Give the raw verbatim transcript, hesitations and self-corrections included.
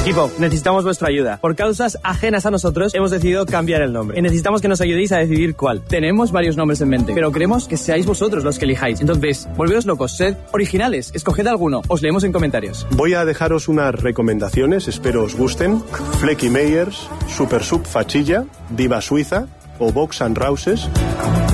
Equipo, necesitamos vuestra ayuda. Por causas ajenas a nosotros, hemos decidido cambiar el nombre. Y necesitamos que nos ayudéis a decidir cuál. Tenemos varios nombres en mente, pero queremos que seáis vosotros los que elijáis. Entonces, volveos locos, sed originales, escoged alguno. Os leemos en comentarios. Voy a dejaros unas recomendaciones, espero os gusten. Flecky Meyers, Super Sub Fachilla, Diva Suiza o Box and Rouses.